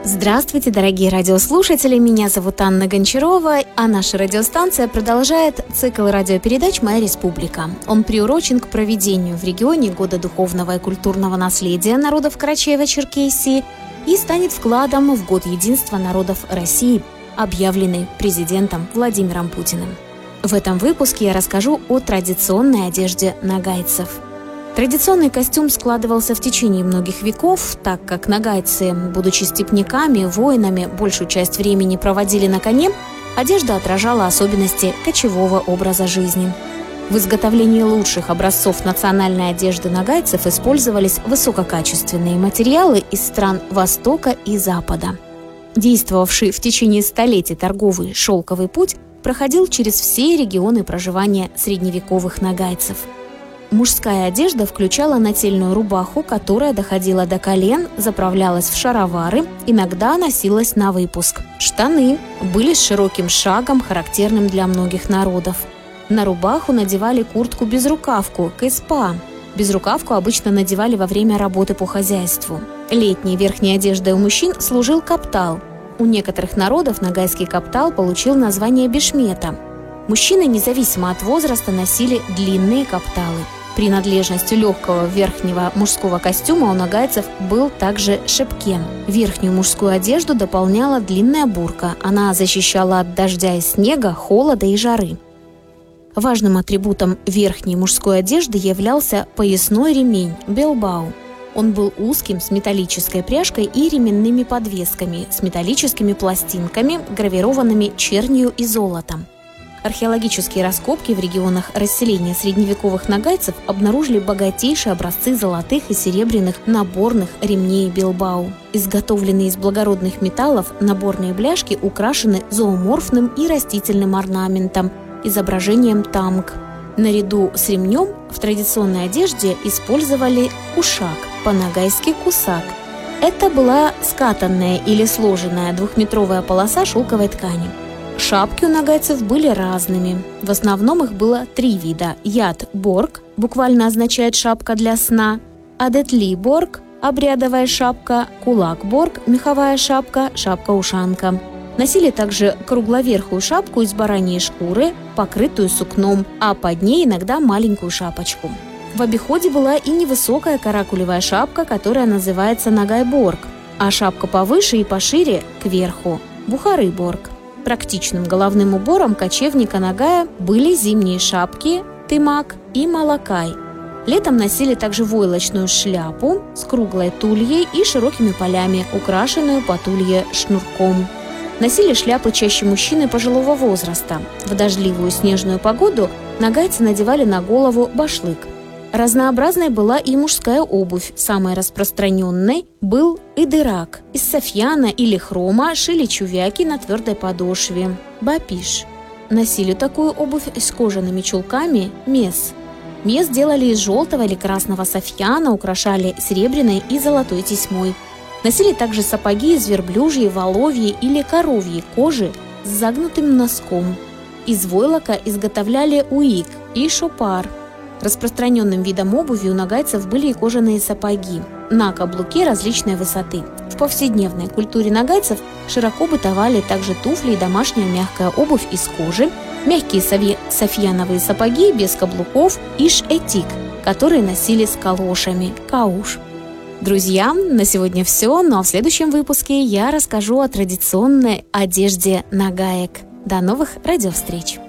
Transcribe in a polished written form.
Здравствуйте, дорогие радиослушатели, меня зовут Анна Гончарова, а наша радиостанция продолжает цикл радиопередач «Моя республика». Он приурочен к проведению в регионе Года духовного и культурного наследия народов Карачаево-Черкесии и станет вкладом в Год единства народов России, объявленный президентом Владимиром Путиным. В этом выпуске я расскажу о традиционной одежде нагайцев. Традиционный костюм складывался в течение многих веков, так как нагайцы, будучи степняками, воинами, большую часть времени проводили на коне, одежда отражала особенности кочевого образа жизни. В изготовлении лучших образцов национальной одежды нагайцев использовались высококачественные материалы из стран Востока и Запада. Действовавший в течение столетий торговый шелковый путь проходил через все регионы проживания средневековых нагайцев. Мужская одежда включала нательную рубаху, которая доходила до колен, заправлялась в шаровары, иногда носилась на выпуск. Штаны были с широким шагом, характерным для многих народов. На рубаху надевали куртку-безрукавку, кэспа. Безрукавку обычно надевали во время работы по хозяйству. Летней верхней одеждой у мужчин служил каптал. У некоторых народов нагайский каптал получил название бешмета. Мужчины, независимо от возраста, носили длинные капталы. Принадлежностью легкого верхнего мужского костюма у нагайцев был также шепкен. Верхнюю мужскую одежду дополняла длинная бурка. Она защищала от дождя и снега, холода и жары. Важным атрибутом верхней мужской одежды являлся поясной ремень – белбау. Он был узким, с металлической пряжкой и ременными подвесками, с металлическими пластинками, гравированными чернью и золотом. Археологические раскопки в регионах расселения средневековых нагайцев обнаружили богатейшие образцы золотых и серебряных наборных ремней белбау. Изготовленные из благородных металлов наборные бляшки украшены зооморфным и растительным орнаментом, изображением тамг. Наряду с ремнем в традиционной одежде использовали кушак, по-нагайски кусак. Это была скатанная или сложенная двухметровая полоса шелковой ткани. Шапки у нагайцев были разными. В основном их было 3 вида. Яд-борг, буквально означает «шапка для сна», адетли-борг, обрядовая шапка, кулак-борг, меховая шапка, шапка-ушанка. Носили также кругловерхую шапку из бараньей шкуры, покрытую сукном, а под ней иногда маленькую шапочку. В обиходе была и невысокая каракулевая шапка, которая называется нагай-борг, а шапка повыше и пошире – кверху – бухары-борг. Практичным головным убором кочевника нагая были зимние шапки, тымак и малакай. Летом носили также войлочную шляпу с круглой тульей и широкими полями, украшенную по тулье шнурком. Носили шляпы чаще мужчины пожилого возраста. В дождливую снежную погоду нагайцы надевали на голову башлык. Разнообразной была и мужская обувь. Самой распространенной был идырак. Из софьяна или хрома шили чувяки на твердой подошве. Бапиш. Носили такую обувь с кожаными чулками мес. Мес делали из желтого или красного софьяна, украшали серебряной и золотой тесьмой. Носили также сапоги из верблюжьей, воловьей или коровьей кожи с загнутым носком. Из войлока изготовляли уик и шопар. Распространенным видом обуви у нагайцев были и кожаные сапоги на каблуке различной высоты. В повседневной культуре нагайцев широко бытовали также туфли и домашняя мягкая обувь из кожи, мягкие софьяновые сапоги без каблуков и шэтик, которые носили с калошами – кауш. Друзья, на сегодня все, но в следующем выпуске я расскажу о традиционной одежде нагаек. До новых радиовстреч!